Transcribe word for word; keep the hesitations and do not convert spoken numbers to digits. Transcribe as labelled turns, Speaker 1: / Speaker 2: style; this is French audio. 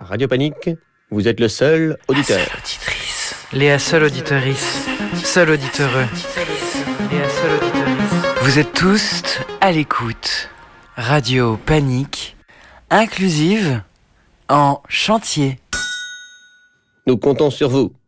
Speaker 1: Radio Panique, vous êtes le seul auditeur.
Speaker 2: La seule auditrice. Léa, seule auditorice. Seul auditoreux. Léa, seule auditorice. Vous êtes tous à l'écoute. Radio Panique, inclusive, en chantier.
Speaker 1: Nous comptons sur vous.